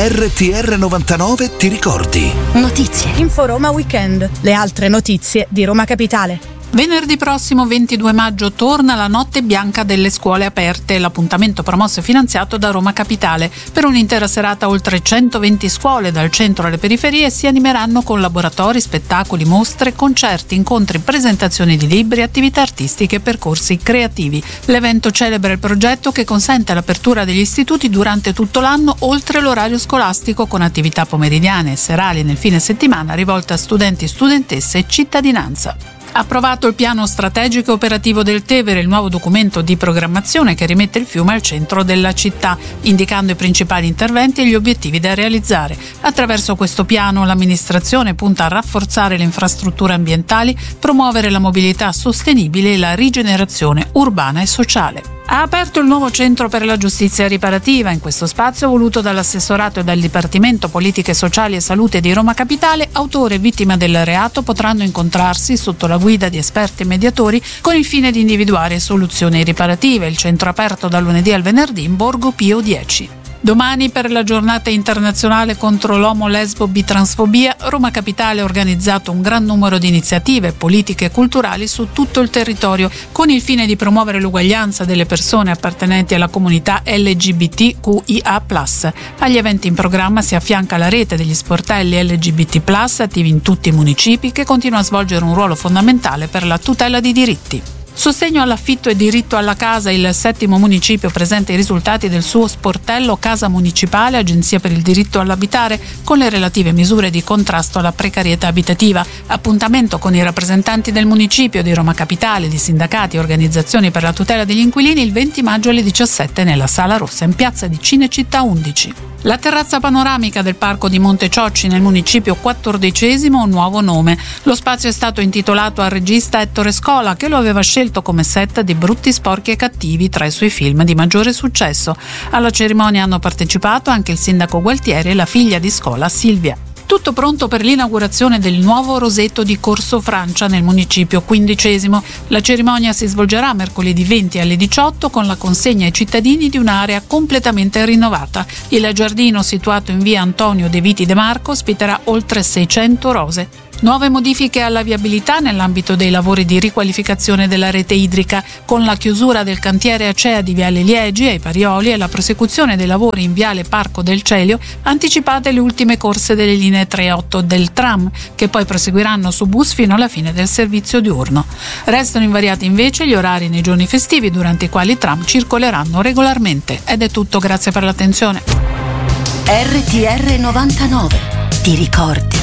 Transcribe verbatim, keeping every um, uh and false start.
R T R novantanove ti ricordi. Notizie. Info Roma Weekend. Le altre notizie di Roma Capitale. Venerdì prossimo ventidue maggio torna la Notte Bianca delle Scuole Aperte, l'appuntamento promosso e finanziato da Roma Capitale. Per un'intera serata oltre centoventi scuole dal centro alle periferie si animeranno con laboratori, spettacoli, mostre, concerti, incontri, presentazioni di libri, attività artistiche e percorsi creativi. L'evento celebra il progetto che consente l'apertura degli istituti durante tutto l'anno oltre l'orario scolastico, con attività pomeridiane e serali nel fine settimana rivolte a studenti, studentesse e cittadinanza. Approvato il piano strategico operativo del Tevere, il nuovo documento di programmazione che rimette il fiume al centro della città, indicando i principali interventi e gli obiettivi da realizzare. Attraverso questo piano l'amministrazione punta a rafforzare le infrastrutture ambientali, promuovere la mobilità sostenibile e la rigenerazione urbana e sociale. Ha aperto il nuovo centro per la giustizia riparativa. In questo spazio, voluto dall'assessorato e dal Dipartimento Politiche Sociali e Salute di Roma Capitale, autore e vittima del reato potranno incontrarsi sotto la guida di esperti e mediatori con il fine di individuare soluzioni riparative. Il centro è aperto dal lunedì al venerdì in Borgo Pio dieci. Domani, per la giornata internazionale contro l'omo-lesbo-bitransfobia, Roma Capitale ha organizzato un gran numero di iniziative politiche e culturali su tutto il territorio, con il fine di promuovere l'uguaglianza delle persone appartenenti alla comunità L G B T Q I A plus. Agli eventi in programma si affianca la rete degli sportelli L G B T plus, attivi in tutti i municipi, che continua a svolgere un ruolo fondamentale per la tutela di diritti. Sostegno all'affitto e diritto alla casa. Il settimo municipio presenta i risultati del suo sportello Casa Municipale, Agenzia per il diritto all'abitare, con le relative misure di contrasto alla precarietà abitativa. Appuntamento con i rappresentanti del municipio, di Roma Capitale, di sindacati e organizzazioni per la tutela degli inquilini il venti maggio alle diciassette nella Sala Rossa in piazza di Cinecittà undici. La terrazza panoramica del Parco di Monte Ciocci nel municipio quattordicesimo ha un nuovo nome. Lo spazio è stato intitolato al regista Ettore Scola, che lo aveva scelto come set di Brutti, Sporchi e Cattivi, tra i suoi film di maggiore successo. Alla cerimonia hanno partecipato anche il sindaco Gualtieri e la figlia di Scola, Silvia. Tutto pronto per l'inaugurazione del nuovo roseto di Corso Francia nel municipio quindicesimo. La cerimonia si svolgerà mercoledì venti alle diciotto con la consegna ai cittadini di un'area completamente rinnovata. Il giardino, situato in via Antonio De Viti De Marco, ospiterà oltre seicento rose. Nuove modifiche alla viabilità nell'ambito dei lavori di riqualificazione della rete idrica, con la chiusura del cantiere Acea di Viale Liegi ai Parioli e la prosecuzione dei lavori in Viale Parco del Celio, anticipate le ultime corse delle linee tre e otto del tram, che poi proseguiranno su bus fino alla fine del servizio diurno. Restano invariati invece gli orari nei giorni festivi, durante i quali i tram circoleranno regolarmente. Ed è tutto, grazie per l'attenzione. R T R novantanove, ti ricordi?